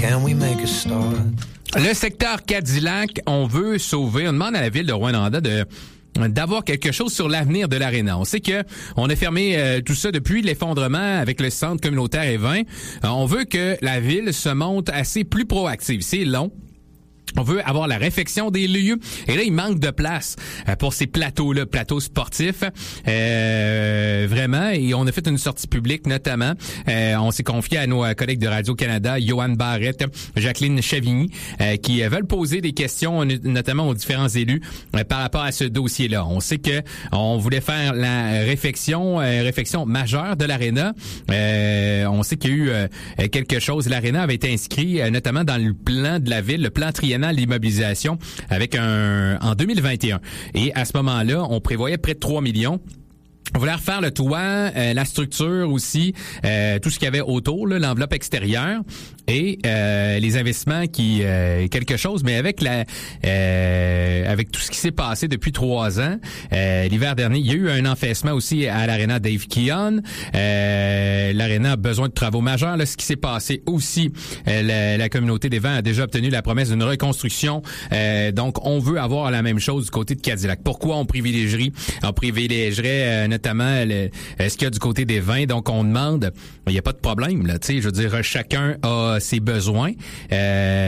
can we make a start? Le secteur Cadillac, on veut sauver, on demande à la ville de Rouyn-Noranda d'avoir quelque chose sur l'avenir de l'aréna. On sait que on a fermé tout ça depuis l'effondrement avec le centre communautaire Évin. On veut que la ville se montre assez plus proactive. C'est long. On veut avoir la réfection des lieux. Et là, il manque de place pour ces plateaux-là, plateaux sportifs. Vraiment. Et on a fait une sortie publique, notamment. On s'est confié à nos collègues de Radio-Canada, Johan Barrette, Jacqueline Chavigny, qui veulent poser des questions, notamment aux différents élus, par rapport à ce dossier-là. On sait que on voulait faire la réfection majeure de l'aréna. On sait qu'il y a eu quelque chose. L'aréna avait été inscrit, notamment dans le plan de la ville, le plan triennal de l'immobilisation en 2021. Et à ce moment-là, on prévoyait près de 3 millions. On voulait refaire le toit, la structure aussi, tout ce qu'il y avait autour, là, l'enveloppe extérieure et les investissements qui quelque chose, mais avec avec tout ce qui s'est passé depuis 3 ans, l'hiver dernier, il y a eu un affaissement aussi à l'aréna Dave Keon. L'aréna a besoin de travaux majeurs. Là, ce qui s'est passé aussi, la communauté des Vents a déjà obtenu la promesse d'une reconstruction. Donc, on veut avoir la même chose du côté de Cadillac. Pourquoi on privilégierait notamment ce qu'il y a du côté des Vins. Donc, on demande, il n'y a pas de problème, là, tu sais, je veux dire, chacun a ses besoins. Il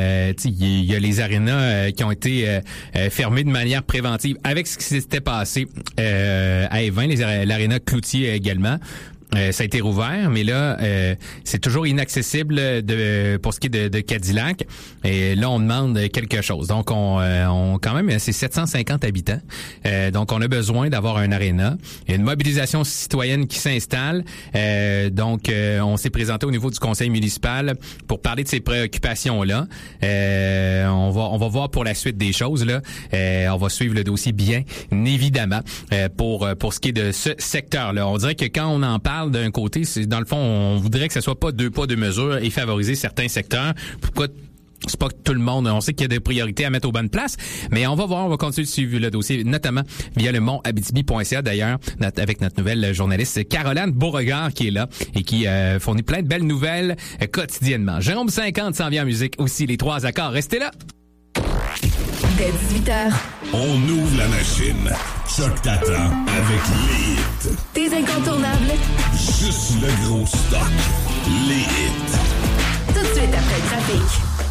y a les arénas qui ont été fermées de manière préventive avec ce qui s'était passé à Évin, l'aréna Cloutier également. Ça a été rouvert, mais là, c'est toujours inaccessible pour ce qui est de Cadillac. Et là, on demande quelque chose. Donc, on quand même, c'est 750 habitants. Donc, on a besoin d'avoir un aréna. Il y a une mobilisation citoyenne qui s'installe. Donc, on s'est présenté au niveau du conseil municipal pour parler de ces préoccupations-là. On va voir pour la suite des choses, là. On va suivre le dossier bien évidemment pour ce qui est de ce secteur-là. On dirait que quand on en parle d'un côté, c'est dans le fond, on voudrait que ce soit pas 2 poids 2 mesures et favoriser certains secteurs. Pourquoi c'est pas tout le monde, on sait qu'il y a des priorités à mettre aux bonnes places, mais on va voir, on va continuer de suivre le dossier, notamment via le montabitibi.ca d'ailleurs, avec notre nouvelle journaliste Caroline Beauregard qui est là et qui fournit plein de belles nouvelles quotidiennement. Jérôme 50 s'en vient en musique aussi, les 3 accords, restez là! Dès 18h. On ouvre la machine. Choc t'attend avec les hits. Tes incontournables. Juste le gros stock. Les hits. Tout de suite après le trafic.